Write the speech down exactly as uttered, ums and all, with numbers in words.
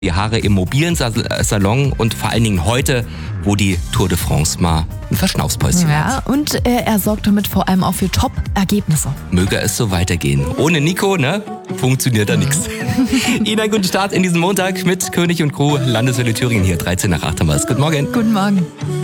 die Haare im mobilen Salon und vor allen Dingen heute, wo die Tour de France mal ein Verschnaufspäuschen Ja, hat. und äh, er sorgt damit vor allem auch für Top-Ergebnisse. Möge es so weitergehen. Ohne Nico, ne, funktioniert da nichts. Ihnen einen guten Start in diesen Montag mit König und Crew, Landeswelle Thüringen hier, dreizehn nach acht haben wir es. Guten Morgen. Guten Morgen.